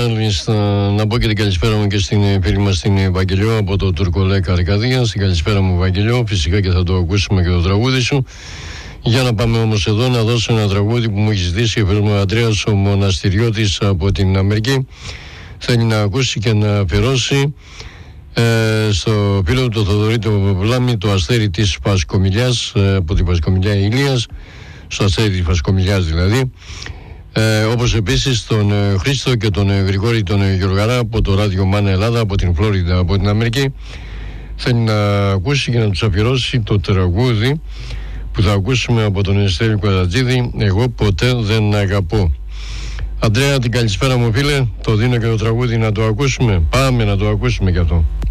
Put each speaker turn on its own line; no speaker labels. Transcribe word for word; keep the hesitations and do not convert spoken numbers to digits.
Μάλιστα, να πω και την καλησπέρα μου και στην φίλη μας την Βαγγελιό από το Τουρκολέκα Αρκαδία. Στην καλησπέρα μου, Βαγγελιό, φυσικά και θα το ακούσουμε και το τραγούδι σου. Για να πάμε όμως εδώ να δώσω ένα τραγούδι που μου έχει ζητήσει ο φίλος μου Αντρέας ο Μοναστηριώτης από την Αμερική. Θέλει να ακούσει και να αφιερώσει ε, στο φίλο του το Θοδωρή το Παπλάμη, το αστέρι της Πασκομιλιάς, ε, από την Πασκομιλιά Ηλίας, στο αστέρι της Πασκομιλιάς δηλαδή. Ε, όπως επίσης τον ε, Χρήστο και τον ε, Γρηγόρη τον ε, Γιωργαρά από το Ράδιο Μάνα Ελλάδα, από την Φλόριντα, από την Αμερική. Θέλει να ακούσει και να τους αφιερώσει το τραγούδι που θα ακούσουμε από τον Εστέλιο Κωνσταντζίδη, «Εγώ ποτέ δεν αγαπώ». Αντρέα, την καλησπέρα μου φίλε, το δίνω και το τραγούδι να το ακούσουμε. Πάμε να το ακούσουμε κι αυτό.